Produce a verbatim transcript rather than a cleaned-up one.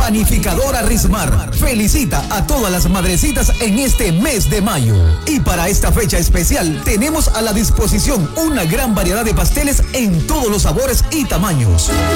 Panificadora Rismar felicita a todas las madrecitas en este mes de mayo. Y para esta fecha especial tenemos a la disposición una gran variedad de pasteles en todos los sabores y tamaños.